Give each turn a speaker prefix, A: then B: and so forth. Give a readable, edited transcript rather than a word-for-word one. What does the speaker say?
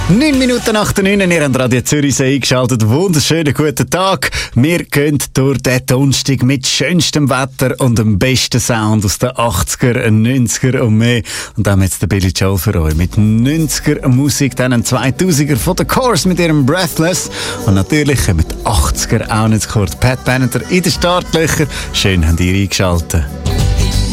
A: 9 Minuten nach der 9, ihr habt Radio Zürich eingeschaltet. Wunderschönen guten Tag. Wir gehen durch den Donnerstag mit schönstem Wetter und dem besten Sound aus den 80er, 90er und mehr. Und dann haben wir jetzt den Billy Joel für euch mit 90er Musik, dann ein 2000er von The Course mit ihrem Breathless. Und natürlich kommen die 80er auch nicht zu kurz. Pat Benatar in den Startlöchern. Schön habt ihr eingeschaltet.